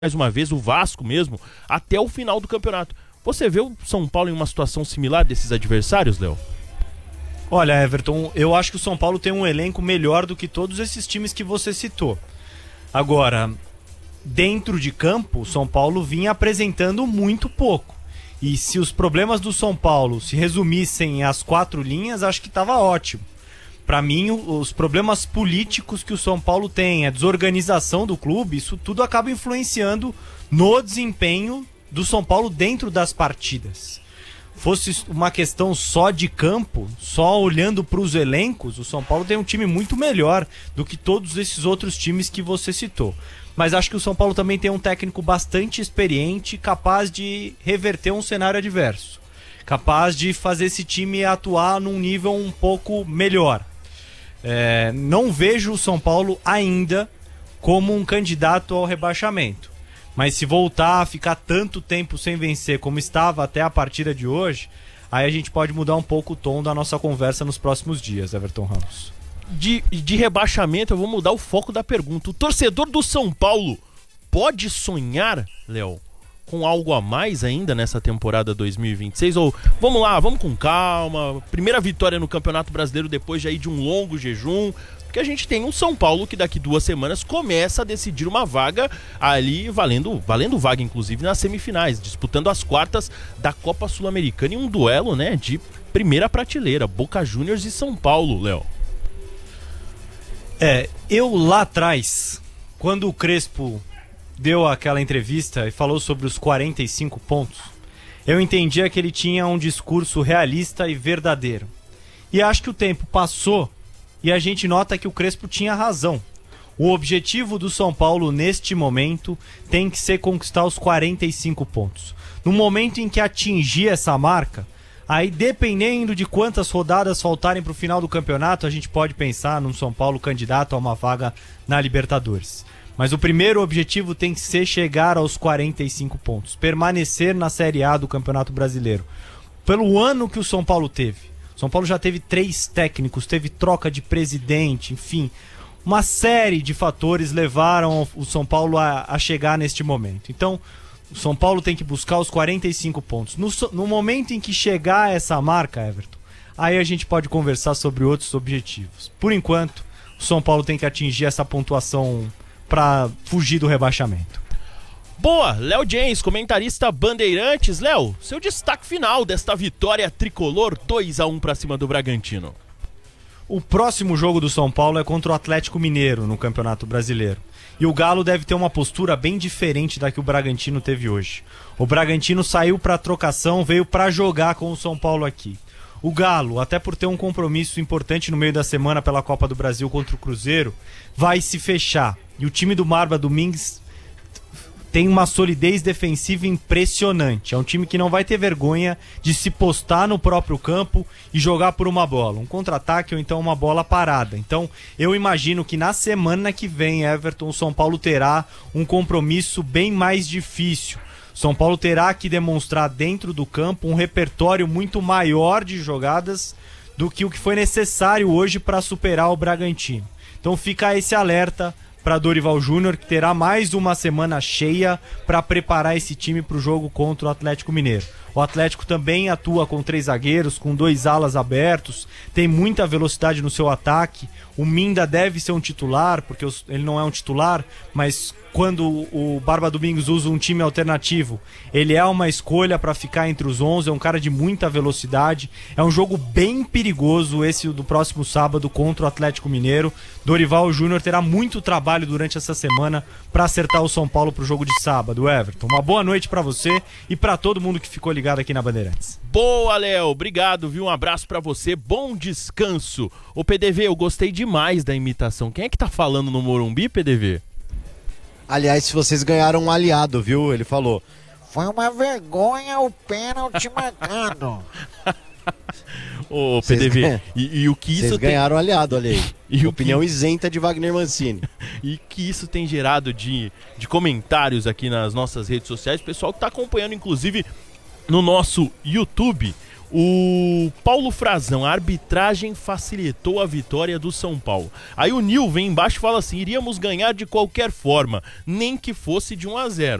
mais uma vez, o Vasco mesmo, até o final do campeonato. Você vê o São Paulo em uma situação similar desses adversários, Léo? Olha, Everton, eu acho que o São Paulo tem um elenco melhor do que todos esses times que você citou. Agora, dentro de campo, o São Paulo vinha apresentando muito pouco. E se os problemas do São Paulo se resumissem às 4 linhas, acho que estava ótimo. Para mim, os problemas políticos que o São Paulo tem, a desorganização do clube, isso tudo acaba influenciando no desempenho do São Paulo dentro das partidas. Fosse uma questão só de campo, só olhando para os elencos, o São Paulo tem um time muito melhor do que todos esses outros times que você citou. Mas acho que o São Paulo também tem um técnico bastante experiente, capaz de reverter um cenário adverso, capaz de fazer esse time atuar num nível um pouco melhor. Não vejo o São Paulo ainda como um candidato ao rebaixamento. Mas se voltar a ficar tanto tempo sem vencer como estava até a partida de hoje, aí a gente pode mudar um pouco o tom da nossa conversa nos próximos dias, Everton Ramos. De rebaixamento, eu vou mudar o foco da pergunta. O torcedor do São Paulo pode sonhar, Léo, com algo a mais ainda nessa temporada 2026? Ou vamos lá, vamos com calma, primeira vitória no Campeonato Brasileiro depois de aí de um longo jejum, porque a gente tem um São Paulo que daqui 2 semanas começa a decidir uma vaga ali, valendo vaga inclusive nas semifinais, disputando as quartas da Copa Sul-Americana em um duelo, né, de primeira prateleira, Boca Juniors e São Paulo, Léo. Eu lá atrás, quando o Crespo deu aquela entrevista e falou sobre os 45 pontos, eu entendia que ele tinha um discurso realista e verdadeiro. E acho que o tempo passou e a gente nota que o Crespo tinha razão. O objetivo do São Paulo neste momento tem que ser conquistar os 45 pontos. No momento em que atingir essa marca, aí dependendo de quantas rodadas faltarem para o final do campeonato, a gente pode pensar num São Paulo candidato a uma vaga na Libertadores. Mas o primeiro objetivo tem que ser chegar aos 45 pontos, permanecer na Série A do Campeonato Brasileiro. Pelo ano que o São Paulo teve. O São Paulo já teve 3 técnicos, teve troca de presidente, enfim. Uma série de fatores levaram o São Paulo a chegar neste momento. Então, o São Paulo tem que buscar os 45 pontos. No momento em que chegar a essa marca, Everton, aí a gente pode conversar sobre outros objetivos. Por enquanto, o São Paulo tem que atingir essa pontuação para fugir do rebaixamento. Boa, Léo James, comentarista Bandeirantes. Léo, seu destaque final desta vitória tricolor 2-1 para cima do Bragantino. O próximo jogo do São Paulo é contra o Atlético Mineiro no Campeonato Brasileiro. E o Galo deve ter uma postura bem diferente da que o Bragantino teve hoje. O Bragantino saiu para trocação, veio para jogar com o São Paulo aqui. O Galo, até por ter um compromisso importante no meio da semana pela Copa do Brasil contra o Cruzeiro, vai se fechar. E o time do Marba Domingues tem uma solidez defensiva impressionante. É um time que não vai ter vergonha de se postar no próprio campo e jogar por uma bola. Um contra-ataque ou então uma bola parada. Então, eu imagino que na semana que vem, Everton, o São Paulo terá um compromisso bem mais difícil. O São Paulo terá que demonstrar dentro do campo um repertório muito maior de jogadas do que o que foi necessário hoje para superar o Bragantino. Então fica esse alerta para Dorival Júnior, que terá mais uma semana cheia para preparar esse time para o jogo contra o Atlético Mineiro. O Atlético também atua com 3 zagueiros, com 2 alas abertos, tem muita velocidade no seu ataque. O Minda deve ser um titular, porque ele não é um titular, mas quando o Barba Domingos usa um time alternativo, ele é uma escolha para ficar entre os 11, é um cara de muita velocidade. É um jogo bem perigoso esse do próximo sábado contra o Atlético Mineiro. Dorival Júnior terá muito trabalho durante essa semana para acertar o São Paulo para o jogo de sábado, Everton. Uma boa noite para você e para todo mundo que ficou ligado aqui na Bandeirantes. Boa, Léo, obrigado, viu? Um abraço pra você, bom descanso. Ô PDV, eu gostei demais da imitação. Quem é que tá falando no Morumbi, PDV? Aliás, se vocês ganharam um aliado, viu? Ele falou: foi uma vergonha o pênalti marcado. Ô, PDV, e o que isso vocês ganharam um aliado, olha aí. E opinião isenta de Wagner Mancini. E que isso tem gerado de comentários aqui nas nossas redes sociais. O pessoal que tá acompanhando, inclusive, no nosso YouTube, O Paulo Frazão, a arbitragem facilitou a vitória do São Paulo. Aí o Nil vem embaixo e fala assim: iríamos ganhar de qualquer forma, nem que fosse de 1-0.